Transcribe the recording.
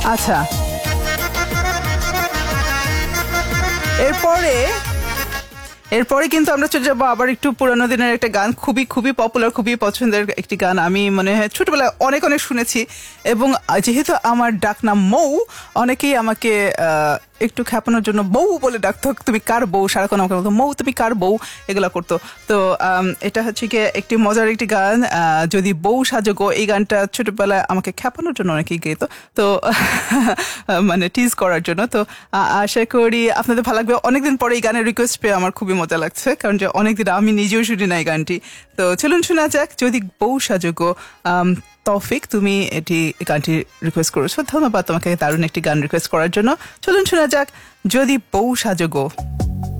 আচ্ছা, এরপরে কিন্তু আমরা চলে যাবো আবার একটু পুরানো দিনের একটা গান, খুবই খুবই পপুলার, খুবই পছন্দের একটি গান। আমি মনে হয় ছোটবেলায় অনেক অনেক শুনেছি, এবং যেহেতু আমার ডাক নাম মৌ, অনেকেই আমাকে একটু খ্যাপানোর জন্য বউ বলে ডাকতো। তুমি কার বউ, সারাক্ষণ আমাকে বলতো মৌ তুমি কার বউ, এগুলা করতো। তো এটা হচ্ছে কি একটি মজার একটি গান, যদি বউ সাজো গো। এই গানটা ছোটবেলায় আমাকে খ্যাপানোর জন্য অনেকেই গেতো, তো মানে টিজ করার জন্য। তো আশা করি আপনাদের ভালো লাগবে। অনেকদিন পরে এই গানের রিকোয়েস্ট পেয়ে আমার খুবই মজা লাগছে, কারণ যে অনেকদিন আমি নিজেও শুনি না এই গানটি। তো চলুন শোনা যাক যদি বউ সাজো গো। তৌফিক, তুমি গানটি রিকোয়েস্ট করেছো, ধন্যবাদ তোমাকে দারুণ একটি গান রিকোয়েস্ট করার জন্য। চলুন শোনা যাক যদি বউ সাজো গো।